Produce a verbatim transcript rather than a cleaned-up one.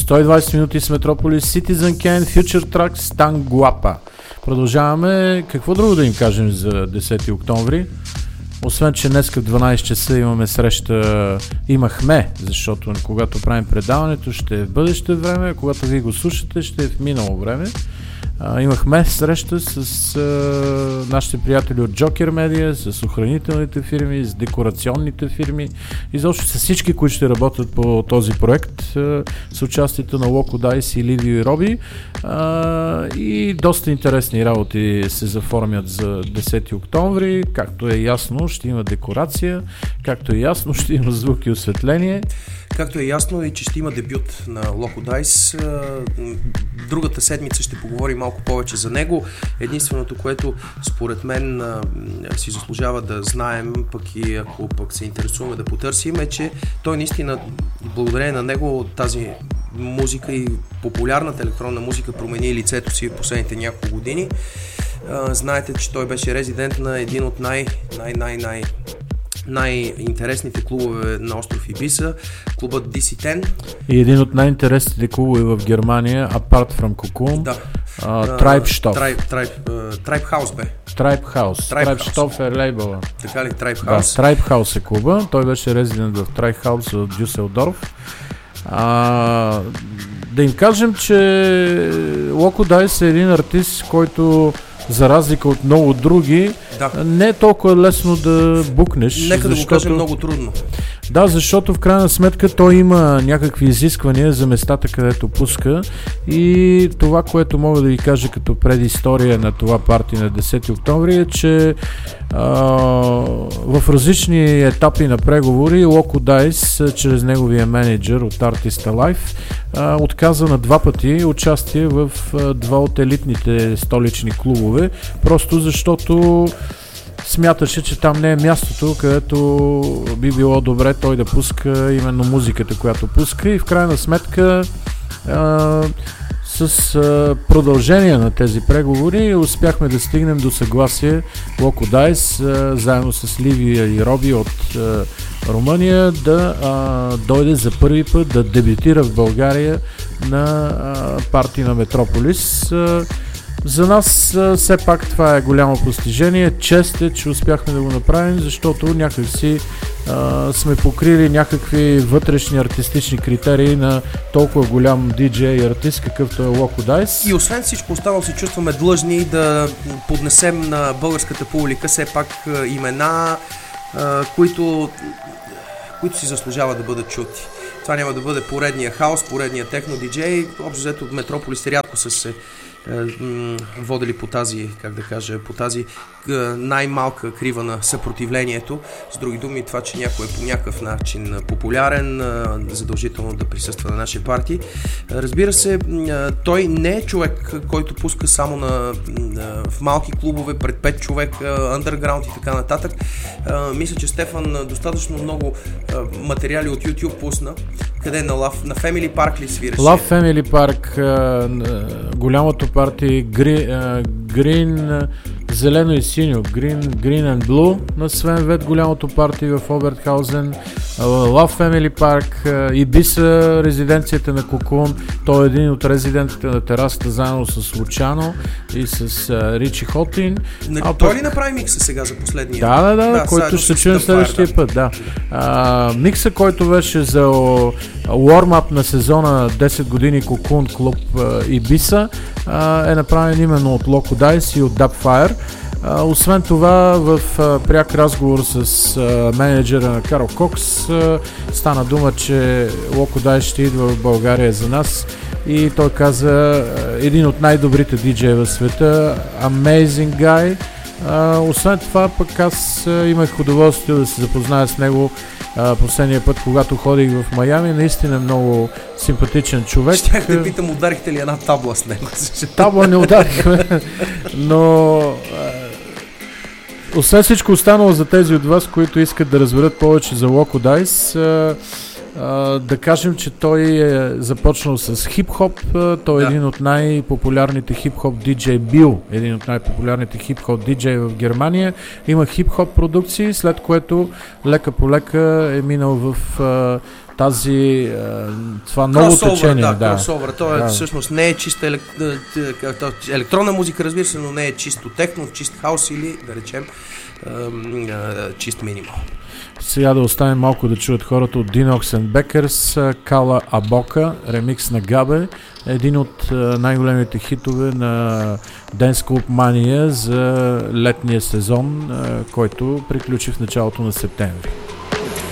сто и двайсет минути с Метрополис, Citizen Kane, Future Tracks, Tanguapa. Продължаваме. Какво друго да им кажем за десети октомври? Освен, че днес в дванайсет часа имаме среща, имахме, защото когато правим предаването ще е в бъдеще време, а когато вие го слушате ще е в минало време. А, имахме среща с а, нашите приятели от Joker Media, с охранителните фирми, с декорационните фирми, изобщо с всички, които ще работят по този проект, а, с участието на Loco Dice и Livio и Роби, а, и доста интересни работи се заформят за десети октомври, както е ясно ще има декорация, както е ясно ще има звук и осветление. Както е ясно и че ще има дебют на Loco Dice. Другата седмица ще поговорим малко повече за него. Единственото, което според мен си заслужава да знаем, пък и ако пък се интересуваме да потърсим, е, че той наистина, благодарение на него, тази музика и популярната електронна музика промени лицето си в последните няколко години. Знаете, че той беше резидент на един от най- най-най-най най-интересните клубове на остров Ибиса, клубът Ди Си десет. И един от най-интересните клубове в Германия, apart from Cocoon, да. uh, Tribe Stoff. Tribe, Tribe, uh, Tribe House бе. Tribe House. Tribe, Tribe Stoff е лейбъла. Така ли? Tribe House? Да, Tribe House е клуба. Той беше резидент в Tribe House от Дюселдорф. А, да им кажем, че Loco Dice е един артист, който за разлика от много други, да. Не е толкова лесно да букнеш. Нека да защото... го кажем много трудно. Да, защото в крайна сметка той има някакви изисквания за местата, където пуска, и това, което мога да ви кажа като предистория на това парти на десети октомври е, че а, в различни етапи на преговори Loco Dice, чрез неговия менеджер от Artist Alive, а, отказа на два пъти участие в а, два от елитните столични клубове, просто защото смяташе, че там не е мястото, където би било добре той да пуска именно музиката, която пуска, и в крайна сметка а, с а, продължение на тези преговори успяхме да стигнем до съгласие Loco Dice, а, заедно с Ливия и Роби от а, Румъния, да а, дойде за първи път да дебютира в България на а, парти на Метрополис. А, За нас все пак това е голямо постижение. Чест е, че успяхме да го направим, защото някакси а, сме покрили някакви вътрешни артистични критерии на толкова голям диджей и артист, какъвто е Loco Dice. И освен всичко останало се чувстваме длъжни да поднесем на българската публика все пак имена, а, които, които си заслужават да бъдат чути. Това няма да бъде поредния хаос, поредния техно диджей. Общо взето от Метрополис рядко са се водили по тази, как да кажа, по тази най-малка крива на съпротивлението. С други думи, това, че някой е по някакъв начин популярен, задължително да присъства на нашия парти. Разбира се, той не е човек, който пуска само на, в малки клубове, пред пет човек, underground и така нататък. Мисля, че Стефан достатъчно много материали от YouTube пусна. Къде? На, Love, на Family Park ли свираше? Love Family Park, голямото парти, Green, зелено и синьо, Green, Green and Blue на Свен Вет, голямото парти в Обертхаузен, Love Family Park, Ибиса, резиденцията на Cocoon. Той е един от резидентите на терасата, заедно с Лучано и с Ричи Хотин. Не, а, той пък... ли направи микса сега за последния? Да, да, да, да, който ще чуем следващия да. път. Да. А, микса, който беше за warm-up на сезона десет години Cocoon клуб Ибиса, е направен именно от Loco Dice и от Dubfire. А, освен това, в а, пряк разговор с а, менеджера на Карл Кокс а, стана дума, че Loco Dice ще идва в България за нас, и той каза един от най-добрите диджеи в света, amazing guy. А, освен това, пък аз а, имах удоволствие да се запозная с него а, последния път, когато ходих в Майами. Наистина много симпатичен човек. Щях да питам, ударихте ли една табла с него? Табла не ударихме, но а, освен всичко останало, за тези от вас, които искат да разберат повече за Loco Dice, а, А, да кажем, че той е започнал с хип-хоп. Той е да. един от най-популярните хип-хоп диджей, бил един от най-популярните хип-хоп диджей в Германия. Има хип-хоп продукции, след което лека по лека е минал в а, тази, а, това ново течение. Да, да, кросовър. Той да. всъщност не е чиста елек... електронна музика, разбира се, но не е чисто техно, чист хаус или, да речем, чист минимал. Сега да оставим малко да чуят хората от Dinox and Beckers, Кала Абока, ремикс на Габе, един от най-големите хитове на Dance Club Mania за летния сезон, който приключи в началото на септември.